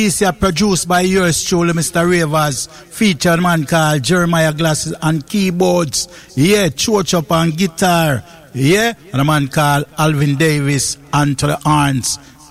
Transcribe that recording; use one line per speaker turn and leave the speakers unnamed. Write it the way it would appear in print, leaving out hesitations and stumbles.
This is produced by yours truly, Mr. Ravers, featured a man called Jeremiah Glasses on keyboards, yeah, Church Up on guitar, yeah, and a man called Alvin Davis onto the horns.